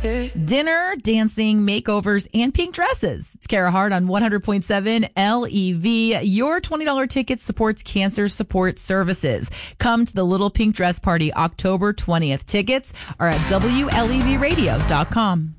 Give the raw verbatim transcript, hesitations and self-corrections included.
Dinner, dancing, makeovers, and pink dresses. It's Kara Hart on one hundred point seven L E V. Your twenty dollars ticket supports cancer support services. Come to the Little Pink Dress Party October twentieth. Tickets are at W L E V radio dot com.